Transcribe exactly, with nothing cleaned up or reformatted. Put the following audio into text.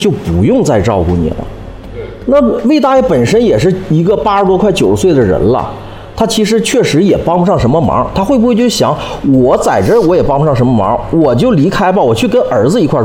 就不用再照顾你了。那魏大爷本身也是一个八十多快九十岁的人了，他其实确实也帮不上什么忙。他会不会就想，我在这儿我也帮不上什么忙，我就离开吧，我去跟儿子一块